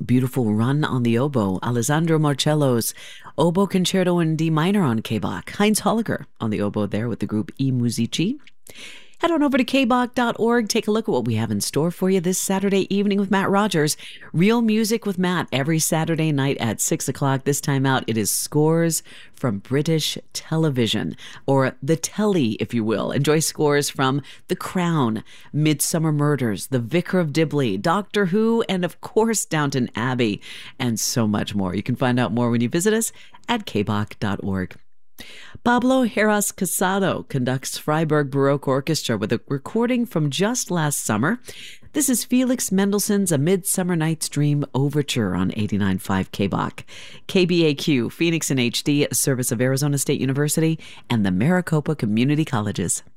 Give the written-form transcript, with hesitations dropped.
Beautiful Run on the oboe, Alessandro Marcello's Oboe Concerto in D minor on K-Bach, Heinz Holliger on the oboe there with the group I Musici. Head on over to kbach.org. Take a look at what we have in store for you this Saturday evening with Matt Rogers. Real Music with Matt every Saturday night at 6 o'clock. This time out, it is scores from British television, or the telly, if you will. Enjoy scores from The Crown, Midsummer Murders, The Vicar of Dibley, Doctor Who, and of course, Downton Abbey, and so much more. You can find out more when you visit us at kbach.org. Pablo Heras Casado conducts Freiburg Baroque Orchestra with a recording from just last summer. This is Felix Mendelssohn's A Midsummer Night's Dream Overture on 89.5 KBAQ. KBAQ, Phoenix in HD, a service of Arizona State University and the Maricopa Community Colleges.